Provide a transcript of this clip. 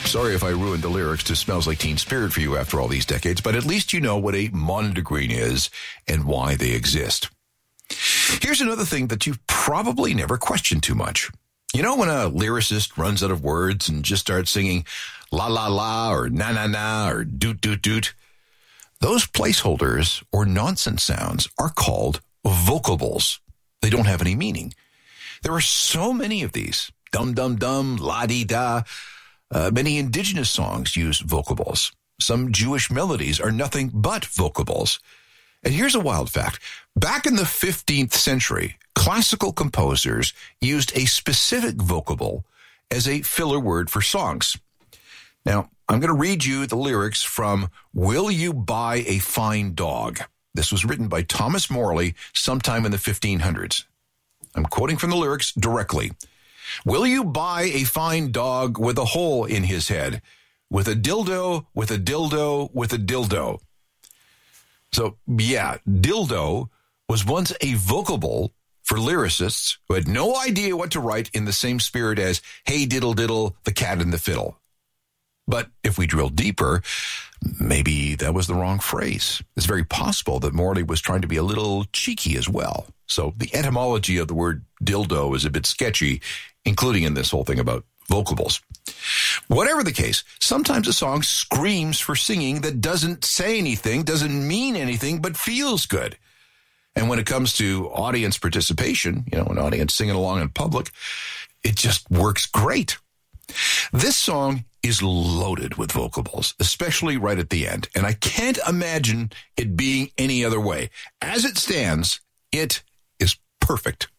Sorry if I ruined the lyrics to Smells Like Teen Spirit for you after all these decades, but at least you know what a mondegreen is and why they exist. Here's another thing that you've probably never questioned too much. You know when a lyricist runs out of words and just starts singing la la la or na na na or doot doot doot? Those placeholders or nonsense sounds are called vocables. They don't have any meaning. There are so many of these. Dum dum dum, la dee da. Many indigenous songs use vocables. Some Jewish melodies are nothing but vocables. And here's a wild fact. Back in the 15th century, classical composers used a specific vocable as a filler word for songs. Now, I'm going to read you the lyrics from Will You Buy a Fine Dog? This was written by Thomas Morley sometime in the 1500s. I'm quoting from the lyrics directly. Will you buy a fine dog with a hole in his head? With a dildo, with a dildo, with a dildo. So, yeah, dildo was once a vocable for lyricists who had no idea what to write in the same spirit as, hey, diddle diddle, the cat and the fiddle. But if we drill deeper, maybe that was the wrong phrase. It's very possible that Morley was trying to be a little cheeky as well. So the etymology of the word dildo is a bit sketchy, including in this whole thing about vocables. Whatever the case, sometimes a song screams for singing that doesn't say anything, doesn't mean anything, but feels good. And when it comes to audience participation, an audience singing along in public, it just works great. This song is loaded with vocables, especially right at the end. And I can't imagine it being any other way. As it stands, it is perfect.